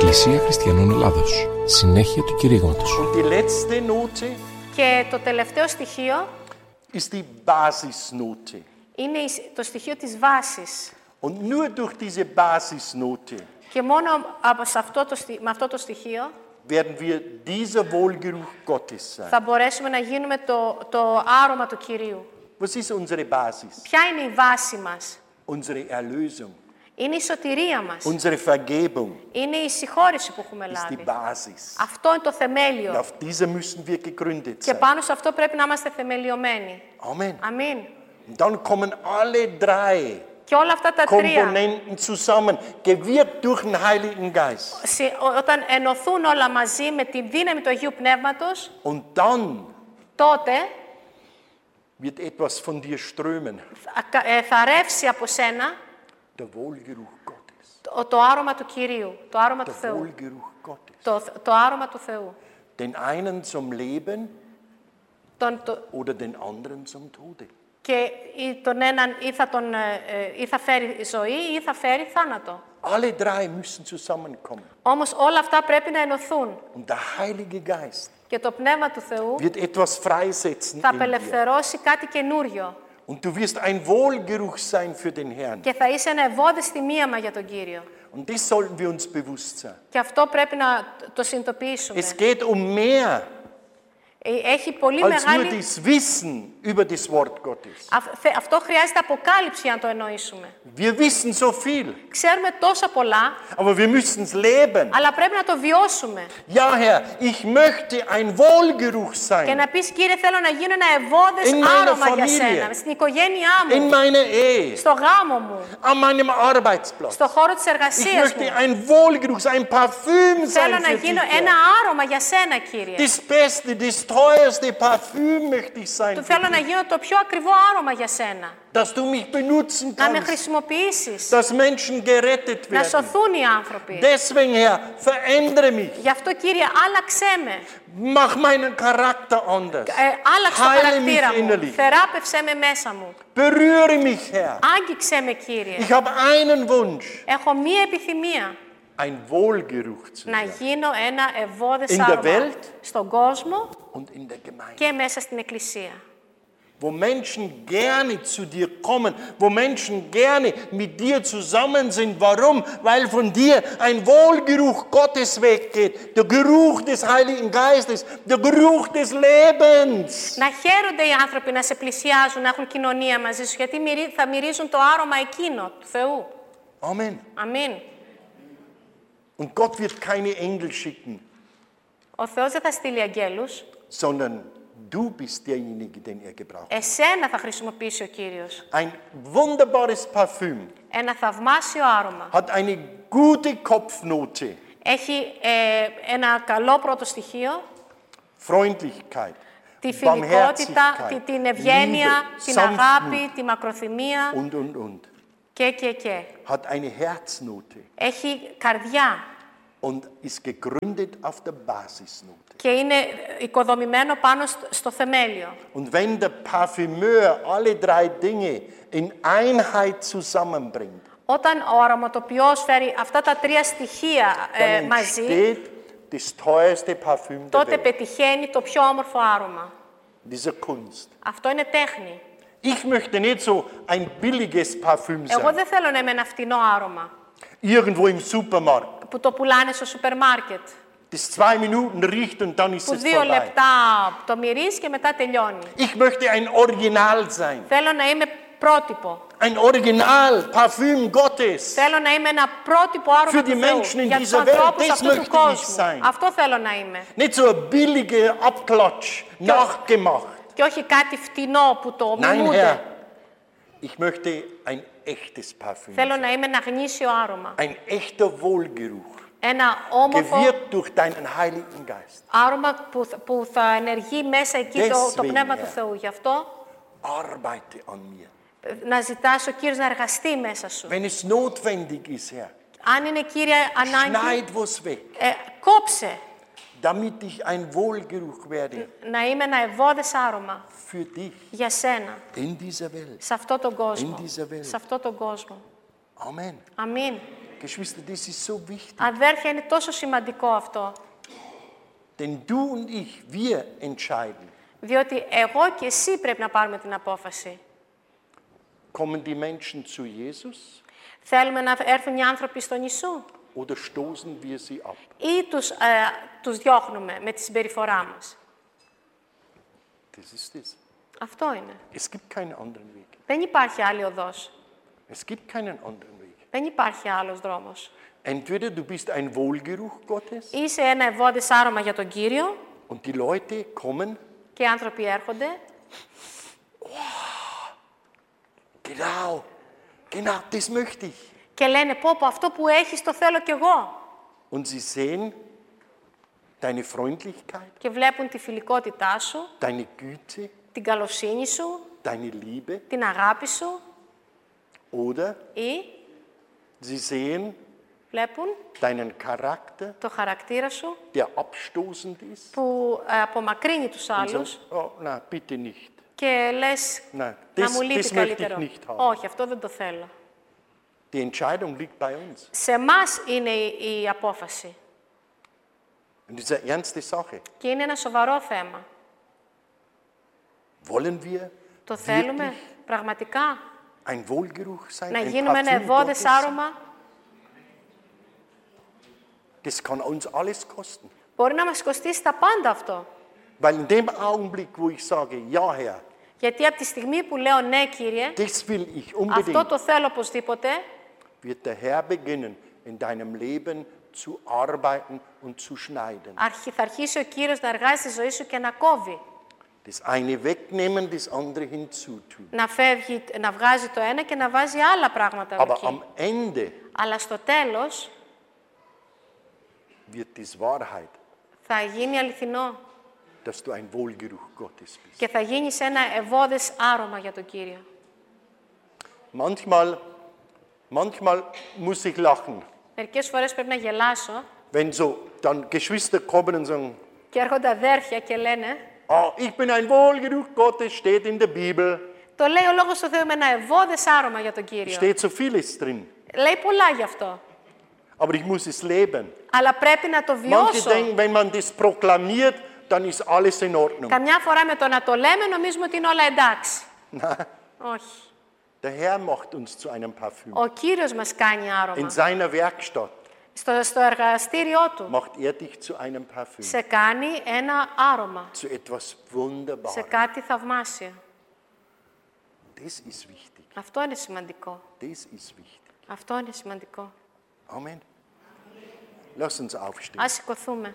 Εκκλησία Χριστιανών Ελλάδος. Συνέχεια του κηρύγματος. Und die letzte Note Και το τελευταίο στοιχείο ist die Basisnote. είναι το στοιχείο της βάσης. Und nur durch diese Basisnote Και μόνο με αυτό το στοιχείο werden wir dieser Wohlgeruch Gottes sein. θα μπορέσουμε να γίνουμε το άρωμα του Κυρίου. Was ist unsere Basis? Ποια είναι η βάση μας? Unsere Erlösung, Είναι η σωτηρία μας. unsere Vergebung Είναι η συγχώρηση που έχουμε ist die λάβει. Basis. Αυτό είναι το Und θεμέλιο. auf dieser müssen wir gegründet Και sein. πάνω σε αυτό πρέπει να είμαστε θεμελιωμένοι. Amen. Αμήν. Und dann kommen alle drei Και όλα αυτά τα τρία, Komponenten zusammen, gewirkt durch den Heiligen Geist. όταν ενωθούν όλα μαζί με τη δύναμη του Αγίου Πνεύματος, Und dann τότε wird etwas von dir strömen. θα ρεύσει από σένα Der Wohlgeruch Gottes. το άρωμα του Κυρίου, το άρωμα του Der Θεού. Wohlgeruch Gottes. Το άρωμα του Θεού. Den einen zum Leben oder den anderen zum Tode. Και τον έναν ή θα φέρει ζωή ή θα φέρει θάνατο. Alle drei müssen zusammenkommen. Όμως όλα αυτά πρέπει να ενωθούν. Und der Heilige Geist Και το Πνεύμα του Θεού wird etwas freisetzen θα in dir. απελευθερώσει κάτι καινούριο. Und du wirst ein Wohlgeruch sein für den Herrn. Και θα είσαι ένα ευώδης τιμίαμα για τον Κύριο. Und das sollten wir uns bewusst sein. Και αυτό πρέπει να το συνειδητοποιήσουμε. Es geht um mehr Έχει πολύ als nur μεγάλη... das Wissen über das Wort Gottes. Αυτό χρειάζεται αποκάλυψη για να το εννοήσουμε. Wir wissen so viel, Ξέρουμε τόσα πολλά, aber wir müssen es leben. αλλά πρέπει να το βιώσουμε. Ja, Herr, ich möchte ein Wohlgeruch Και sein να πεις, Κύριε, θέλω να γίνω ένα ευώδες In meiner άρωμα για Familie. σένα, στην οικογένειά in μου, meiner Ehe, στο γάμο μου, an meinem Arbeitsplatz. στο χώρο της Ich εργασίας möchte μου. ein Wohlgeruch, ein Parfüm Θέλω sein να für γίνω dich. ένα Herr. άρωμα για σένα, Κύριε. Das Beste, das teuerste Parfüm möchte ich sein für Θέλω να dich. γίνω το πιο ακριβό άρωμα για σένα. Dass du mich benutzen Να με kannst, χρησιμοποιήσεις, dass Menschen gerettet να werden. σωθούν οι άνθρωποι. Deswegen, Herr, verändere mich. Γι' αυτό, Κύριε, άλλαξέ με. Mach meinen Charakter anders. Άλλαξε το Heile χαρακτήρα mich μου. innerlich. Θεράπευσέ με μέσα μου. Berühre mich, Herr. Άγγιξέ με, Κύριε. Ich habe einen Wunsch, Έχω μία επιθυμία. ein Wohlgeruch zu Να sein. γίνω ένα ευώδες In der άρωμα Welt στον κόσμο Und in der Gemeinde. και μέσα στην Εκκλησία. Wo Menschen gerne zu dir kommen, wo Menschen gerne mit dir zusammen sind. Warum? Weil von dir ein Wohlgeruch Gottes weggeht. Der Geruch des Heiligen Geistes, der Geruch des Lebens. Να χαίρονται οι άνθρωποι να σε πλησιάζουν, να έχουν κοινωνία μαζί σου, γιατί θα μυρίζουν το άρωμα εκείνο του Θεού. Amen. Αμήν. Und Gott wird keine Engel schicken, Ο Θεός δεν θα στείλει αγγέλους, sondern du bist derjenige, den er gebraucht. εσένα θα χρησιμοποιήσει ο Κύριος. Ein wunderbares Parfüm Ένα θαυμάσιο άρωμα. hat eine gute Kopfnote, Έχει ένα καλό πρώτο στοιχείο, Freundlichkeit, τη φιλικότητα, Barmherzigkeit, την ευγένεια, Liebe, την Sanftmut αγάπη, τη μακροθυμία und. και. Hat eine Herznote Έχει καρδιά und ist gegründet auf der Basisnote. και είναι οικοδομημένο πάνω στο θεμέλιο. Und wenn der Parfümeur alle drei Dinge in Einheit zusammenbringt, Όταν ο αρωματοποιός φέρει αυτά τα τρία στοιχεία dann μαζί, entsteht das teuerste Parfüm der τότε Welt. πετυχαίνει το πιο όμορφο άρωμα. Diese Kunst. Αυτό είναι τέχνη. Ich möchte nicht so ein billiges Parfüm Εγώ sein. δεν θέλω να είμαι ένα φτηνό άρωμα Irgendwo im Supermarkt, που το πουλάνε στο σούπερ μάρκετ, das 2 Minuten riecht und dann ist που es 2 vorbei. λεπτά το μυρίζει και μετά τελειώνει. Ich möchte ein Original sein. Θέλω να είμαι πρότυπο. Ein Original Parfüm Gottes. Θέλω να είμαι ένα πρότυπο άρωμα Für die του Θεού Menschen in για τους dieser Welt, ανθρώπους das αυτού του möchte ich κόσμου. sein. Αυτό θέλω να είμαι. Nicht so ein billiger Abklatsch, nachgemacht. Και όχι κάτι φτηνό που το Nein, μιμούνται. Herr, ich möchte ein echtes Parfüm Θέλω sein. να είμαι ένα γνήσιο άρωμα. Ein echter Wohlgeruch, Ένα όμορφο gewirkt durch deinen Heiligen Geist. άρωμα που θα ενεργεί μέσα εκεί το Deswegen, Πνεύμα του Herr. Θεού. Γι' αυτό Arbeite an mir. να ζητάς ο Κύριος να εργαστεί μέσα σου. Wenn es notwendig ist, Herr, Αν είναι, Κύριε, ανάγκη, schneid was weg, κόψε. damit ich ein Wohlgeruch werde Να είμαι ένα ευώδες άρωμα für dich για σένα, in dieser Welt. σε αυτόν τον κόσμο. In dieser Welt. Σε αυτόν τον κόσμο. Amen. Αμήν. Geschwister, das ist so wichtig. Αδέρφια, είναι τόσο σημαντικό αυτό. Denn du und ich, wir entscheiden. Διότι εγώ και εσύ πρέπει να πάρουμε την απόφαση. Kommen die Menschen zu Jesus Θέλουμε να έρθουν οι άνθρωποι στον Ιησού oder stoßen wir sie ab? ή τους διώχνουμε με τη συμπεριφορά μας. Das ist es. Αυτό είναι. Es gibt keinen anderen Weg. Δεν υπάρχει άλλη οδός. Es gibt keinen anderen Weg. Δεν υπάρχει άλλος δρόμος. Entweder du bist ein Wohlgeruch Gottes Είσαι ένα ευώδες άρωμα για τον Κύριο und die Leute kommen, και οι άνθρωποι έρχονται genau, das möchte ich. και λένε πω αυτό που έχεις το θέλω κι εγώ. Und sie sehen deine Freundlichkeit, Και βλέπουν τη φιλικότητά σου, deine Güte, την καλοσύνη σου, deine Liebe. την αγάπη σου Oder ή sie sehen βλέπουν deinen Charakter, το χαρακτήρα σου der abstoßend ist. που απομακρύνει τους Und άλλους sagen, oh, na, bitte nicht. και λες Na, να μου λείπει das möchte ich καλύτερο. nicht haben. Όχι, αυτό δεν το θέλω. Die Entscheidung liegt bei uns. Σε εμάς είναι η απόφαση Und das ist eine ernste Sache. και είναι ένα σοβαρό θέμα. Wollen wir Το θέλουμε πραγματικά ein Wohlgeruch sein, να ein γίνουμε ένα Parfüm ευώδες Gottes? άρωμα? Das kann uns alles kosten. Μπορεί να μας κοστίσει τα πάντα αυτό. Weil in dem Augenblick, wo ich sage, ja Herr, Γιατί από τη στιγμή που λέω ναι, Κύριε, das will ich αυτό unbedingt, το θέλω οπωσδήποτε, wird der Herr beginnen, in deinem Leben zu arbeiten und zu schneiden. θα αρχίσει ο Κύριος να εργάζει στη ζωή σου και να κόβει. Das eine wegnehmen, das andere hinzutun. Να φεύγει, να βγάζει το ένα και να βάζει άλλα πράγματα Aber εκεί. am Ende Αλλά στο τέλος wird es Wahrheit, θα γίνει αληθινό dass du ein Wohlgeruch Gottes bist. και θα γίνεις ένα ευώδες άρωμα για τον Κύριο. Manchmal muss ich lachen, Μερικές φορές πρέπει να γελάσω wenn so dann Geschwister kommen und sagen, και έρχονται αδέρφια και λένε oh, ich bin ein Wohlgeruch Gottes, steht in der Bibel. το λέει ο Λόγος του Θεού με ένα ευώδες άρωμα για τον Κύριο. Steht so vieles drin. Λέει πολλά γι' αυτό. Aber ich muss es leben. Αλλά πρέπει να το Manche βιώσω. denken, wenn man das proklamiert, dann ist alles in Ordnung. Καμιά φορά με το να το λέμε νομίζουμε ότι είναι όλα εντάξει. Όχι. Der Herr macht uns zu einem Parfüm. Ο Κύριος μας κάνει άρωμα. In seiner Werkstatt Στο εργαστήριό Του macht er dich zu einem Parfüm. σε κάνει ένα άρωμα. Zu etwas Σε Wunderbarem. κάτι θαυμάσιο. Das ist wichtig. Αυτό είναι σημαντικό. Das ist wichtig. Αυτό είναι σημαντικό. Amen. Lass uns aufstehen. Ας σηκωθούμε.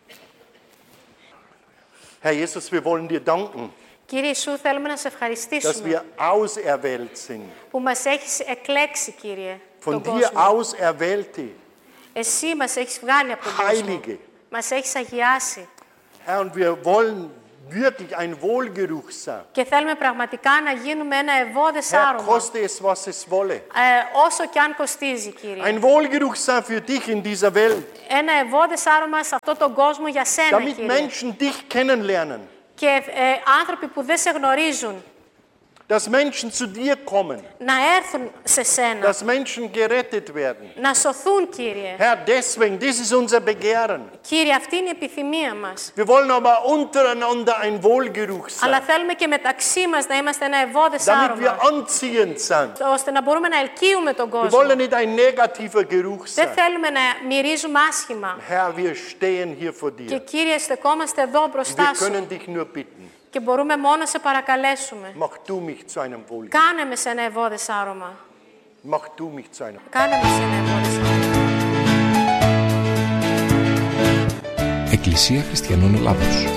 Herr Jesus, wir wollen dir danken, Κύριε Ιησού, θέλουμε να σε dass ευχαριστήσουμε wir auserwählt sind. που μας έχεις εκλέξει, Κύριε, Von τον dir κόσμο. auserwählte, Εσύ μας έχεις βγάλει από τον κόσμο. heilige. Μας έχεις αγιάσει. Herr, und wir wollen wirklich ein Wohlgeruch sein. Και θέλουμε πραγματικά να γίνουμε ένα ευώδες Herr, άρωμα. koste es, was es wolle. Όσο και αν κοστίζει, Κύριε. Ein Wohlgeruch sein für dich in dieser Welt, Ένα ευώδες άρωμα σε αυτόν τον κόσμο για σένα, damit Κύριε. Menschen dich kennenlernen, Και άνθρωποι που δεν σε γνωρίζουν dass Menschen zu dir kommen, να έρθουν σε σένα, dass Menschen gerettet werden. να σωθούν, Κύριε. Herr, deswegen, das ist unser Begehren. Κύριε, αυτή είναι η επιθυμία μας. Wir wollen aber untereinander ein Wohlgeruch Αλλά sein, θέλουμε και μεταξύ μας να είμαστε ένα ευώδες damit άρωμα, wir anziehend sind. ώστε να μπορούμε να ελκύουμε τον Wir κόσμο. wollen nicht ein negativer Geruch Δεν sein. θέλουμε να μυρίζουμε άσχημα. Herr, wir stehen hier vor Και dir. Κύριε, στεκόμαστε εδώ μπροστά Wir σου können dich nur bitten. και μπορούμε μόνο να σε παρακαλέσουμε. Mach du mich zu einem Wohlgeruch. Κάνε με σε ένα ευώδες άρωμα. Mach du mich zu einem. Κάνε με σε ένα ευώδες άρωμα. Εκκλησία Χριστιανών Ελλάδος.